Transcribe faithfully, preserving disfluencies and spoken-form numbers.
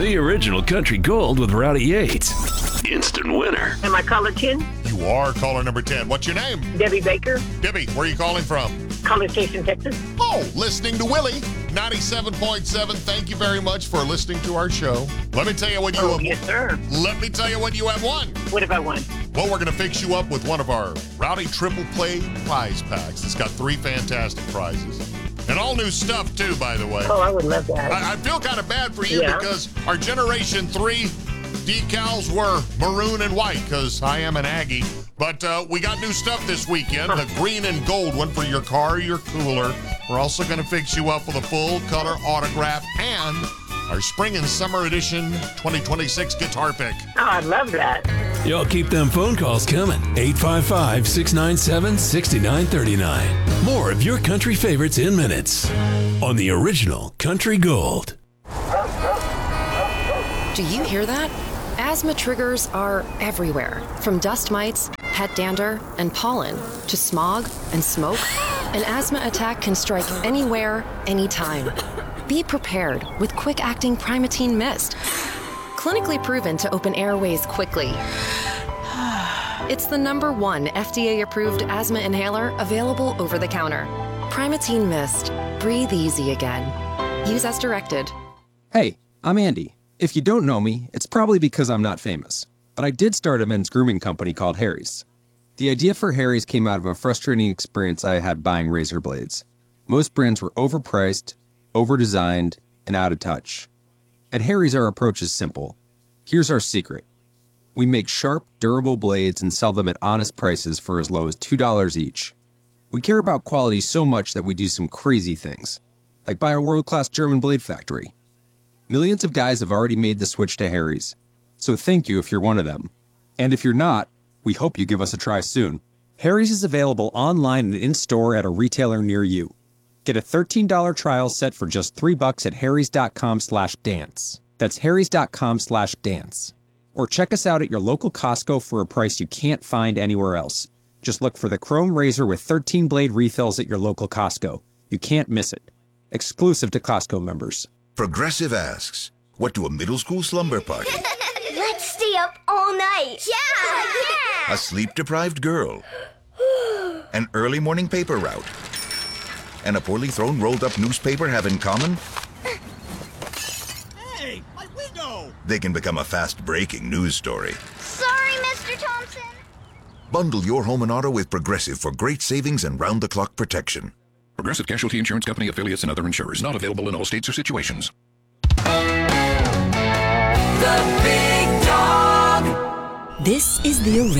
The original Country Gold with Rowdy Yates. Instant winner. Am I caller ten? You are caller number ten. What's your name? Debbie Baker. Debbie, where are you calling from? College Station, Texas. Oh, listening to Willie, ninety-seven point seven. Thank you very much for listening to our show. Let me tell you what you Oh, have yes, sir. Let me tell you what you have won. What have I won? Well, we're going to fix you up with one of our Rowdy Triple Play prize packs. It's got three fantastic prizes. And all new stuff, too, by the way. Oh, I would love that. I, I feel kind of bad for you Yeah. because our Generation three decals were maroon and white because I am an Aggie. But uh, we got new stuff this weekend, the green and gold one for your car, your cooler. We're also going to fix you up with a full color autograph and our spring and summer edition twenty twenty-six guitar pick. Oh, I love that. Y'all keep them phone calls coming. eight five five, six nine seven, six nine three nine. More of your country favorites in minutes on the original Country Gold. Do you hear that? Asthma triggers are everywhere, from dust mites, head dander, and pollen, to smog and smoke. An asthma attack can strike anywhere, anytime. Be prepared with quick-acting Primatene Mist. Clinically proven to open airways quickly. It's the number one F D A-approved asthma inhaler available over the counter. Primatene Mist. Breathe easy again. Use as directed. Hey, I'm Andy. If you don't know me, it's probably because I'm not famous. But I did start a men's grooming company called Harry's. The idea for Harry's came out of a frustrating experience I had buying razor blades. Most brands were overpriced, overdesigned, and out of touch. At Harry's, our approach is simple. Here's our secret. We make sharp, durable blades and sell them at honest prices for as low as two dollars each. We care about quality so much that we do some crazy things, like buy a world-class German blade factory. Millions of guys have already made the switch to Harry's, so thank you if you're one of them. And if you're not, we hope you give us a try soon. Harry's is available online and in-store at a retailer near you. Get a thirteen dollars trial set for just three bucks at harrys.com slash dance. That's harrys.com slash dance. Or check us out at your local Costco for a price you can't find anywhere else. Just look for the Chrome Razor with thirteen blade refills at your local Costco. You can't miss it. Exclusive to Costco members. Progressive asks, what do a middle school slumber party, Let's stay up all night. Yeah, yeah. a sleep-deprived girl, an early morning paper route, and a poorly thrown rolled-up newspaper have in common? Hey, my window! They can become a fast-breaking news story. Sorry, Mister Thompson. Bundle your home and auto with Progressive for great savings and round-the-clock protection. Progressive Casualty Insurance Company, affiliates, and other insurers. Not available in all states or situations. The Big Dog. This is the